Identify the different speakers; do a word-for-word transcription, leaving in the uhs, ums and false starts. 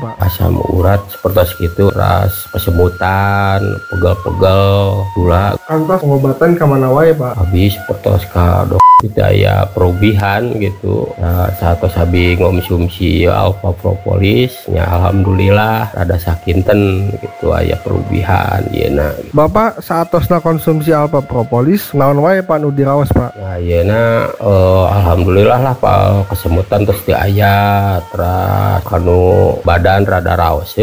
Speaker 1: Pak?
Speaker 2: Asam urat seperti itu, ras kesemutan, pegel-pegel, gula.
Speaker 1: Kantos pengobatan kemana wae Pak?
Speaker 2: Habis seperti ka dok daya perubahan gitu. Nah, saat sabi ngomsumsi alfa propolis, ya alhamdulillah ada sakinten gitu aya perubahan yeuna.
Speaker 1: Bapak saatosna konsumsi alfa propolis naon wae Pak nu diraos Pak?
Speaker 2: Nah yeuna eh, alhamdulillah lah Pak kesemutan terus di aya, terus kanu badan rada raos